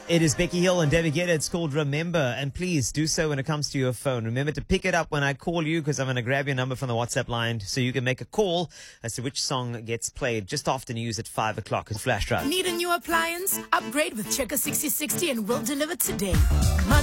It is Becky Hill and Debbie Guetta. It's called Remember. And please do so when it comes to your phone. Remember to pick it up when I call you, because I'm going to grab your number from the WhatsApp line so you can make a call as to which song gets played just after news at 5 o'clock. It's Flash Drive. Need a new appliance? Upgrade with Checker 6060 and we'll deliver today.